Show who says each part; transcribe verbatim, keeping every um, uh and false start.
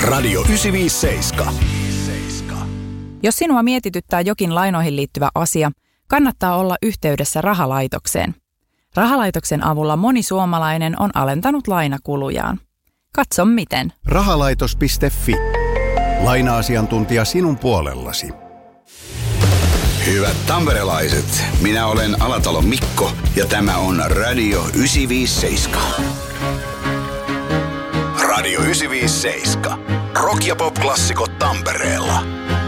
Speaker 1: Radio yhdeksänsataaviisikymmentäseitsemän.
Speaker 2: Jos sinua mietityttää jokin lainoihin liittyvä asia, kannattaa olla yhteydessä rahalaitokseen. Rahalaitoksen avulla moni suomalainen on alentanut lainakulujaan. Katso miten.
Speaker 1: Rahalaitos piste fi. Laina-asiantuntija sinun puolellasi.
Speaker 3: Hyvät tamperelaiset, minä olen Alatalon Mikko ja tämä on Radio yhdeksänsataaviisikymmentäseitsemän. Radio yhdeksänsataaviisikymmentäseitsemän. Rock ja pop-klassikot Tampereella.